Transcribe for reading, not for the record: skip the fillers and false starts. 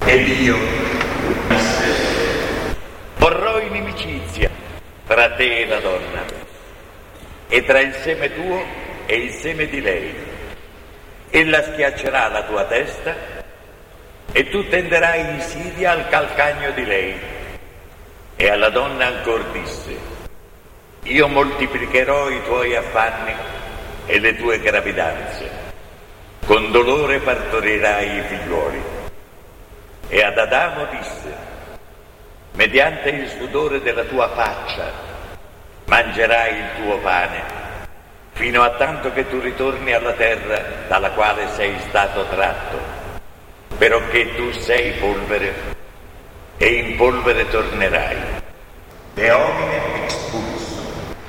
Ed io porrò inimicizia tra te e la donna, e tra il seme tuo e il seme di lei. Ella schiaccerà la tua testa e tu tenderai insidia al calcagno di lei. E alla donna ancor disse: io moltiplicherò i tuoi affanni e le tue gravidanze, con dolore partorirai i figliuoli. E ad Adamo disse: mediante il sudore della tua faccia mangerai il tuo pane, fino a tanto che tu ritorni alla terra dalla quale sei stato tratto, perché tu sei polvere e in polvere tornerai. De homine